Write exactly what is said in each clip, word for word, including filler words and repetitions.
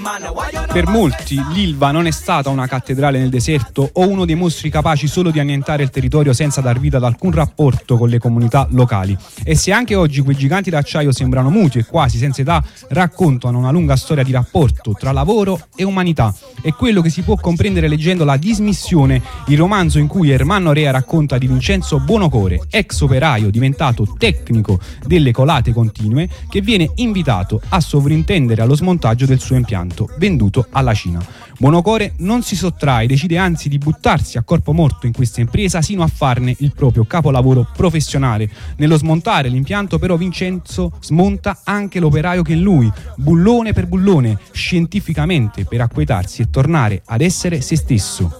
Per molti l'Ilva non è stata una cattedrale nel deserto o uno dei mostri capaci solo di annientare il territorio senza dar vita ad alcun rapporto con le comunità locali. E se anche oggi quei giganti d'acciaio sembrano muti e quasi senza età, raccontano una lunga storia di rapporto tra lavoro e umanità. È quello che si può comprendere leggendo La dismissione, il romanzo in cui Ermanno Rea racconta di Vincenzo Buonocore, ex operaio diventato tecnico delle colate continue, che viene invitato a sovrintendere allo smontaggio del suo impianto, venduto alla Cina. Buonocore non si sottrae, decide anzi di buttarsi a corpo morto in questa impresa sino a farne il proprio capolavoro professionale. Nello smontare l'impianto però Vincenzo smonta anche l'operaio che in lui, bullone per bullone, scientificamente per acquietarsi e tornare ad essere se stesso.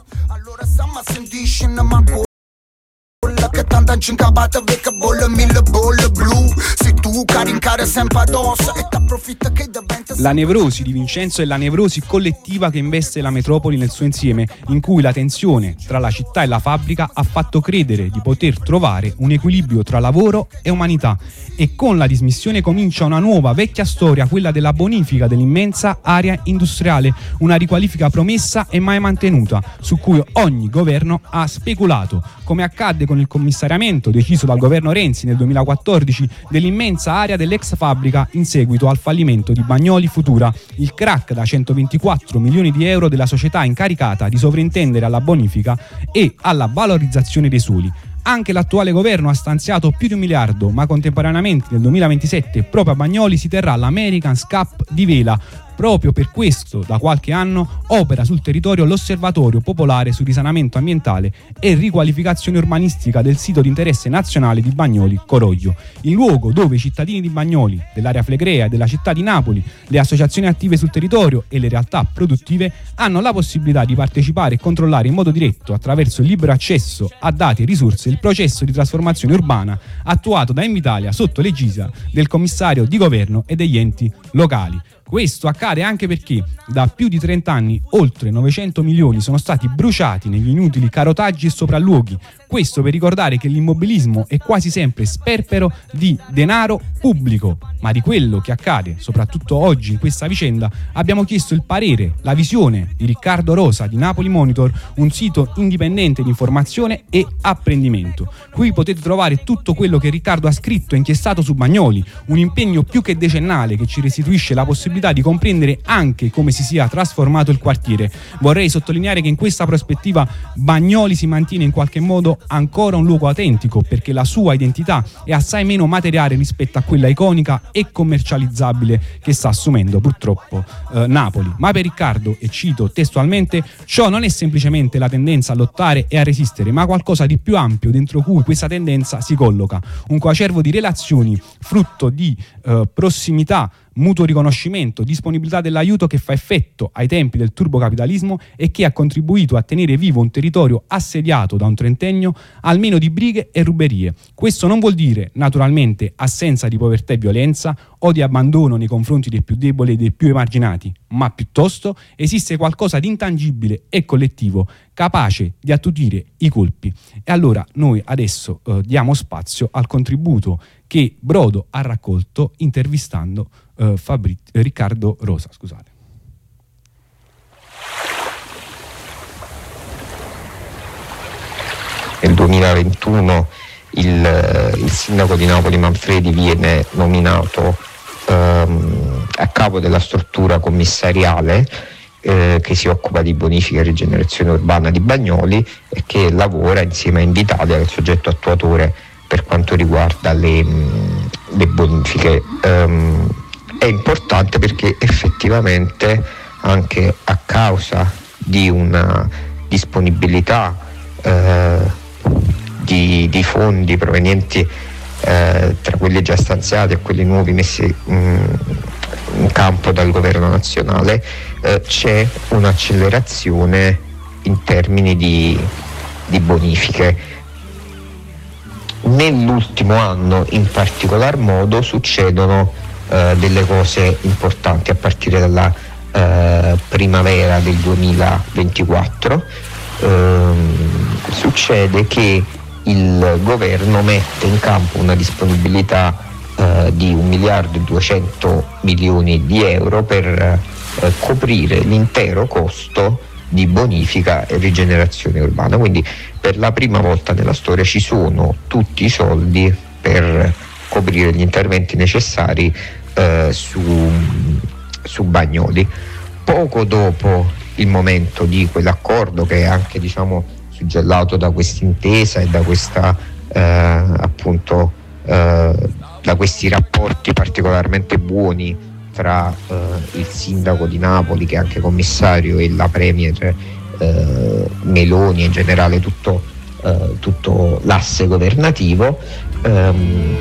Che tanta cincabata vecchia bolle mille bolle blu. Se tu carincare sempre addosso e t'approfitta che diventa. La nevrosi di Vincenzo è la nevrosi collettiva che investe la metropoli nel suo insieme, in cui la tensione tra la città e la fabbrica ha fatto credere di poter trovare un equilibrio tra lavoro e umanità. E con la dismissione comincia una nuova vecchia storia, quella della bonifica dell'immensa area industriale, una riqualifica promessa e mai mantenuta, su cui ogni governo ha speculato, come accadde con il commissariamento deciso dal governo Renzi nel duemilaquattordici dell'immensa area dell'ex fabbrica in seguito al fallimento di Bagnoli Futura, il crack da centoventiquattro milioni di euro della società incaricata di sovrintendere alla bonifica e alla valorizzazione dei suoli. Anche l'attuale governo ha stanziato più di un miliardo, ma contemporaneamente nel duemilaventisette proprio a Bagnoli si terrà l'American's Cup di vela. Proprio per questo, da qualche anno, opera sul territorio l'Osservatorio Popolare sul Risanamento Ambientale e Riqualificazione Urbanistica del sito di interesse nazionale di Bagnoli Coroglio, il luogo dove i cittadini di Bagnoli, dell'area flegrea e della città di Napoli, le associazioni attive sul territorio e le realtà produttive hanno la possibilità di partecipare e controllare in modo diretto, attraverso il libero accesso a dati e risorse, il processo di trasformazione urbana attuato da Invitalia sotto l'egida del commissario di governo e degli enti locali. Questo accade anche perché da più di trenta anni oltre novecento milioni sono stati bruciati negli inutili carotaggi e sopralluoghi. Questo per ricordare che l'immobilismo è quasi sempre sperpero di denaro pubblico. Ma di quello che accade, soprattutto oggi in questa vicenda, abbiamo chiesto il parere, la visione di Riccardo Rosa di Napoli Monitor, un sito indipendente di informazione e apprendimento. Qui potete trovare tutto quello che Riccardo ha scritto e inchiestato su Bagnoli, un impegno più che decennale che ci restituisce la possibilità di comprendere anche come si sia trasformato il quartiere. Vorrei sottolineare che in questa prospettiva Bagnoli si mantiene in qualche modo ancora un luogo autentico, perché la sua identità è assai meno materiale rispetto a quella iconica e commercializzabile che sta assumendo purtroppo eh, Napoli. Ma per Riccardo, e cito testualmente, ciò non è semplicemente la tendenza a lottare e a resistere, ma qualcosa di più ampio dentro cui questa tendenza si colloca, un coacervo di relazioni frutto di eh, prossimità, mutuo riconoscimento, disponibilità dell'aiuto che fa effetto ai tempi del turbocapitalismo e che ha contribuito a tenere vivo un territorio assediato da un trentennio almeno di brighe e ruberie. Questo non vuol dire, naturalmente, assenza di povertà e violenza o di abbandono nei confronti dei più deboli e dei più emarginati, ma piuttosto esiste qualcosa di intangibile e collettivo capace di attutire i colpi. E allora noi adesso eh, diamo spazio al contributo che Brodo ha raccolto intervistando eh, Fabri- eh, Riccardo Rosa. Scusate. Nel duemilaventuno il, il sindaco di Napoli Manfredi viene nominato ehm, a capo della struttura commissariale eh, che si occupa di bonifica e rigenerazione urbana di Bagnoli e che lavora insieme a Invitalia, il soggetto attuatore per quanto riguarda le, le bonifiche. Um, è importante perché effettivamente anche a causa di una disponibilità eh, di, di fondi provenienti eh, tra quelli già stanziati e quelli nuovi messi mh, in campo dal governo nazionale, eh, c'è un'accelerazione in termini di, di bonifiche. Nell'ultimo anno in particolar modo succedono eh, delle cose importanti a partire dalla eh, primavera del duemilaventiquattro. Eh, succede che il governo mette in campo una disponibilità eh, di un miliardo e duecento milioni di euro per eh, coprire l'intero costo di bonifica e rigenerazione urbana. Quindi per la prima volta nella storia ci sono tutti i soldi per coprire gli interventi necessari eh, su, su Bagnoli. Poco dopo il momento di quell'accordo, che è anche, diciamo, suggellato da questa intesa e da questa eh, appunto eh, da questi rapporti particolarmente buoni tra eh, il sindaco di Napoli, che è anche commissario, e la premier eh, Meloni e in generale tutto, eh, tutto l'asse governativo. ehm,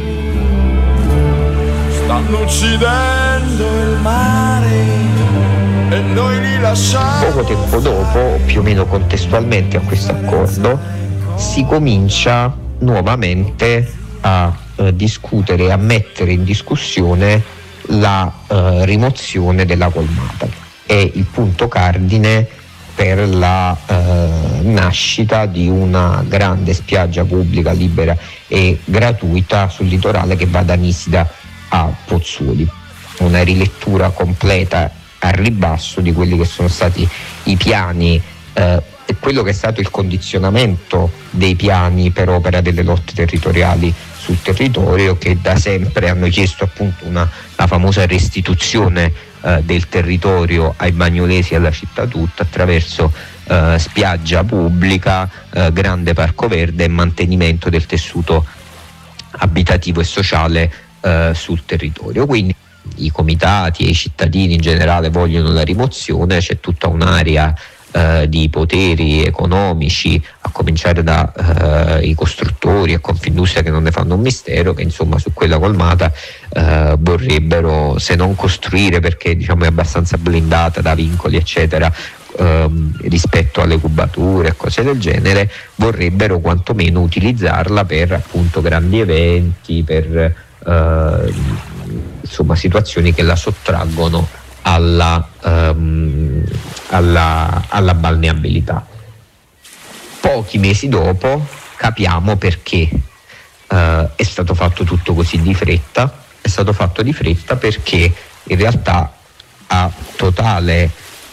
Stanno uccidendo il mare e noi li lasciamo. Poco tempo dopo, più o meno contestualmente a questo accordo, si comincia nuovamente a eh, discutere e a mettere in discussione la eh, rimozione della colmata. È il punto cardine per la eh, nascita di una grande spiaggia pubblica, libera e gratuita sul litorale, che va da Nisida a Pozzuoli. Una rilettura completa al ribasso di quelli che sono stati i piani eh, e quello che è stato il condizionamento dei piani per opera delle lotte territoriali sul territorio, che da sempre hanno chiesto appunto una, la famosa restituzione eh, del territorio ai bagnolesi e alla città tutta attraverso eh, spiaggia pubblica, eh, grande parco verde e mantenimento del tessuto abitativo e sociale eh, sul territorio. Quindi i comitati e i cittadini in generale vogliono la rimozione, c'è tutta un'area eh, di poteri economici, a cominciare dai eh, costruttori e Confindustria, che non ne fanno un mistero, che insomma su quella colmata eh, vorrebbero, se non costruire, perché diciamo è abbastanza blindata da vincoli eccetera, ehm, rispetto alle cubature e cose del genere, vorrebbero quantomeno utilizzarla per appunto grandi eventi, per eh, insomma situazioni che la sottraggono alla, um, alla, alla balneabilità. Pochi mesi dopo capiamo perché uh, è stato fatto tutto così di fretta. È stato fatto di fretta perché in realtà a totale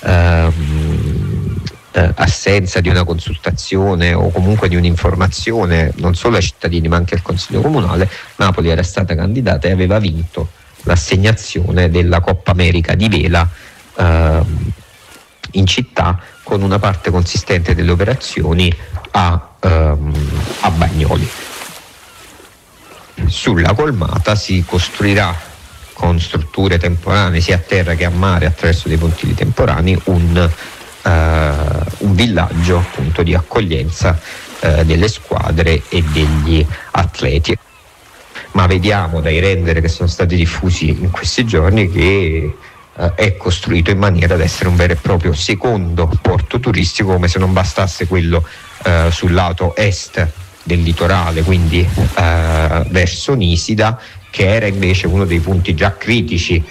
um, uh, assenza di una consultazione o comunque di un'informazione non solo ai cittadini ma anche al Consiglio Comunale, Napoli era stata candidata e aveva vinto l'assegnazione della Coppa America di vela eh, in città, con una parte consistente delle operazioni a, ehm, a Bagnoli. Sulla colmata si costruirà con strutture temporanee sia a terra che a mare, attraverso dei pontili temporanei, un, eh, un villaggio appunto di accoglienza eh, delle squadre e degli atleti. Ma vediamo dai render che sono stati diffusi in questi giorni che eh, è costruito in maniera da essere un vero e proprio secondo porto turistico, come se non bastasse quello eh, sul lato est del litorale, quindi eh, verso Nisida, che era invece uno dei punti già critici.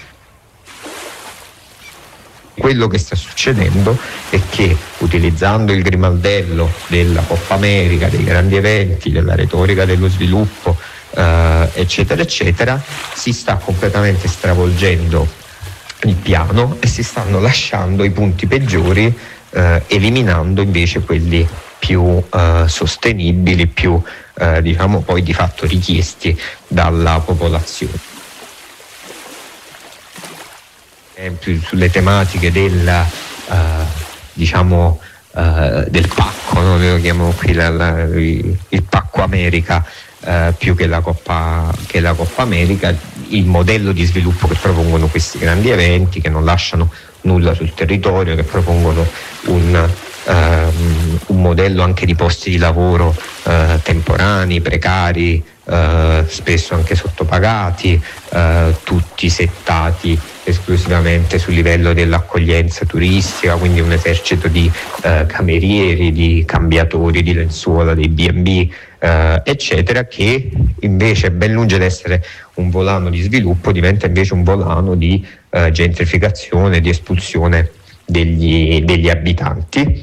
Quello che sta succedendo è che, utilizzando il grimaldello della Coppa America, dei grandi eventi, della retorica dello sviluppo, Uh, eccetera eccetera, si sta completamente stravolgendo il piano e si stanno lasciando i punti peggiori, uh, eliminando invece quelli più uh, sostenibili, più uh, diciamo poi di fatto richiesti dalla popolazione. Esempio, sulle tematiche del uh, diciamo uh, del pacco, no? Noi lo chiamiamo qui la, la, il pacco America. Uh, più che la, Coppa, che la Coppa America, il modello di sviluppo che propongono questi grandi eventi, che non lasciano nulla sul territorio, che propongono un, um, un modello anche di posti di lavoro uh, temporanei, precari, uh, spesso anche sottopagati, uh, tutti settati esclusivamente sul livello dell'accoglienza turistica, quindi un esercito di uh, camerieri, di cambiatori di lenzuola, dei bi e bi, Uh, eccetera, che invece, ben lungi da essere un volano di sviluppo, diventa invece un volano di uh, gentrificazione, di espulsione degli, degli abitanti.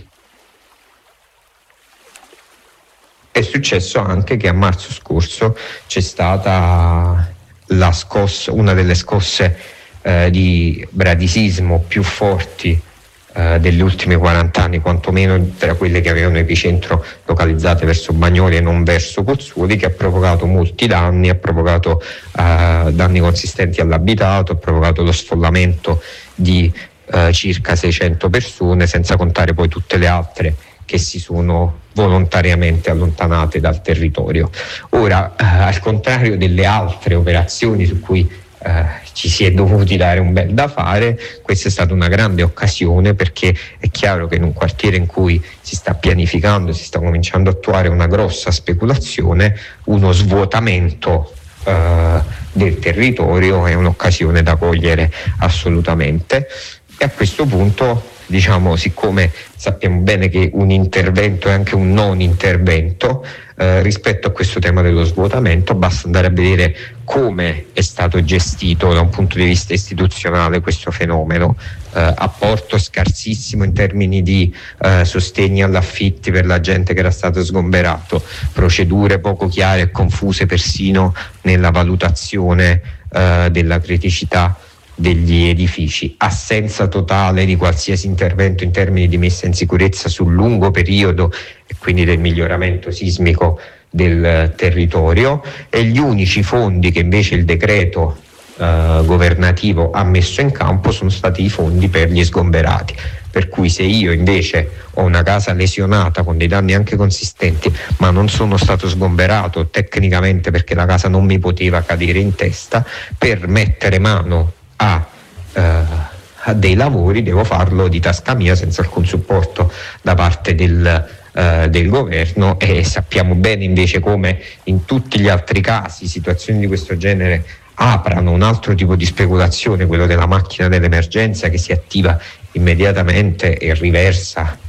È successo anche che a marzo scorso c'è stata la scossa, una delle scosse eh, di bradisismo più forti eh, degli ultimi quaranta anni, quantomeno tra quelle che avevano epicentro localizzate verso Bagnoli e non verso Pozzuoli, che ha provocato molti danni, ha provocato eh, danni consistenti all'abitato, ha provocato lo sfollamento di eh, circa seicento persone, senza contare poi tutte le altre che si sono volontariamente allontanate dal territorio. Ora, eh, al contrario delle altre operazioni su cui eh, ci si è dovuti dare un bel da fare, questa è stata una grande occasione, perché è chiaro che in un quartiere in cui si sta pianificando, si sta cominciando a attuare una grossa speculazione, uno svuotamento eh, del territorio è un'occasione da cogliere assolutamente. E a questo punto, diciamo, siccome sappiamo bene che un intervento è anche un non intervento, eh, rispetto a questo tema dello svuotamento basta andare a vedere come è stato gestito da un punto di vista istituzionale questo fenomeno. Eh, apporto scarsissimo in termini di eh, sostegni all'affitti per la gente che era stato sgomberato, procedure poco chiare e confuse persino nella valutazione eh, della criticità degli edifici, assenza totale di qualsiasi intervento in termini di messa in sicurezza sul lungo periodo e quindi del miglioramento sismico del territorio, e gli unici fondi che invece il decreto eh, governativo ha messo in campo sono stati i fondi per gli sgomberati. Per cui se io invece ho una casa lesionata con dei danni anche consistenti, ma non sono stato sgomberato tecnicamente perché la casa non mi poteva cadere in testa, per mettere mano A, eh, a dei lavori devo farlo di tasca mia senza alcun supporto da parte del, eh, del governo, e sappiamo bene invece come in tutti gli altri casi situazioni di questo genere aprano un altro tipo di speculazione, quello della macchina dell'emergenza che si attiva immediatamente e riversa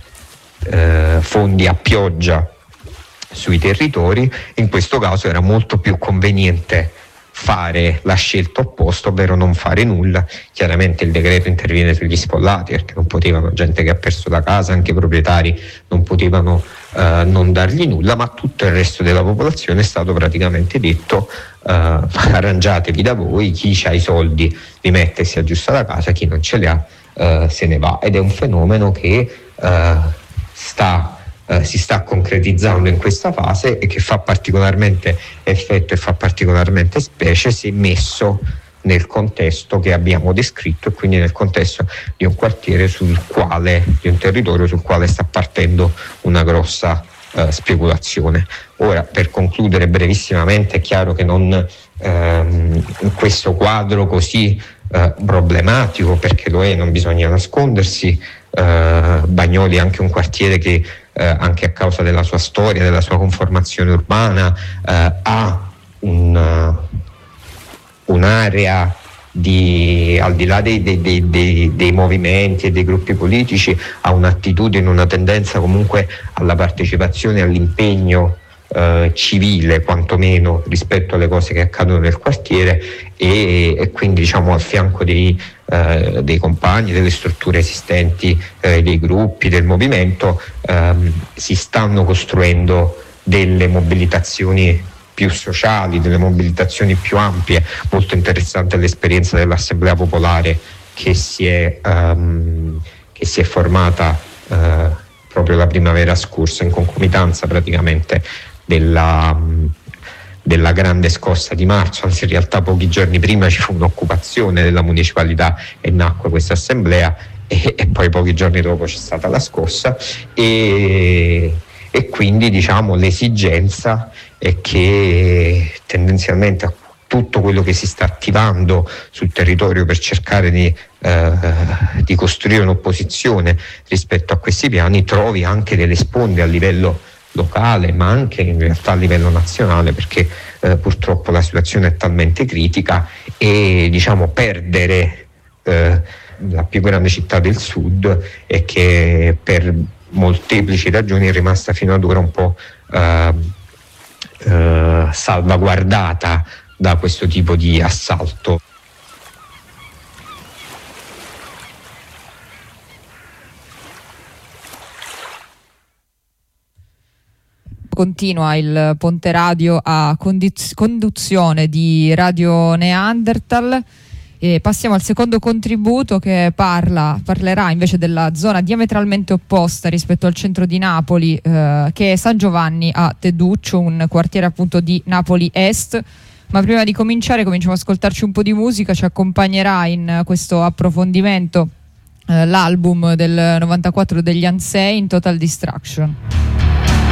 eh, fondi a pioggia sui territori. In questo caso era molto più conveniente fare la scelta opposta, ovvero non fare nulla. Chiaramente il decreto interviene sugli sfollati, perché non potevano, gente che ha perso la casa, anche i proprietari non potevano eh, non dargli nulla, ma tutto il resto della popolazione è stato praticamente detto eh, arrangiatevi da voi, chi ha i soldi rimette e si aggiusta la casa, chi non ce li ha eh, se ne va. Ed è un fenomeno che eh, sta Uh, si sta concretizzando in questa fase e che fa particolarmente effetto e fa particolarmente specie se messo nel contesto che abbiamo descritto, e quindi nel contesto di un quartiere sul quale, di un territorio sul quale sta partendo una grossa uh, speculazione. Ora, per concludere brevissimamente, è chiaro che non ehm, in questo quadro così uh, problematico, perché lo è, non bisogna nascondersi, uh, Bagnoli è anche un quartiere che Eh, anche a causa della sua storia, della sua conformazione urbana, eh, ha un, uh, un'area di, al di là dei, dei, dei, dei, dei movimenti e dei gruppi politici, ha un'attitudine, una tendenza comunque alla partecipazione, all'impegno eh, civile, quantomeno rispetto alle cose che accadono nel quartiere, e, e quindi, diciamo, al fianco dei Eh, dei compagni, delle strutture esistenti, eh, dei gruppi, del movimento, ehm, si stanno costruendo delle mobilitazioni più sociali, delle mobilitazioni più ampie. Molto interessante l'esperienza dell'Assemblea Popolare che si è, ehm, che si è formata eh, proprio la primavera scorsa, in concomitanza praticamente della della grande scossa di marzo, anzi in realtà pochi giorni prima ci fu un'occupazione della municipalità e nacque questa assemblea, e, e poi pochi giorni dopo c'è stata la scossa, e, e quindi, diciamo, l'esigenza è che tendenzialmente tutto quello che si sta attivando sul territorio per cercare di, eh, di costruire un'opposizione rispetto a questi piani trovi anche delle sponde a livello locale, ma anche in realtà a livello nazionale, perché eh, purtroppo la situazione è talmente critica, e, diciamo, perdere eh, la più grande città del sud, e che per molteplici ragioni è rimasta fino ad ora un po' eh, eh, salvaguardata da questo tipo di assalto. Continua il Ponte Radio a condiz- conduzione di Radio Neanderthal. E passiamo al secondo contributo, che parla, parlerà invece della zona diametralmente opposta rispetto al centro di Napoli, eh, che è San Giovanni a Teduccio, un quartiere appunto di Napoli Est. Ma prima di cominciare cominciamo ad ascoltarci un po' di musica. Ci accompagnerà in questo approfondimento eh, l'album del novantaquattro degli Unsane, Total Destruction.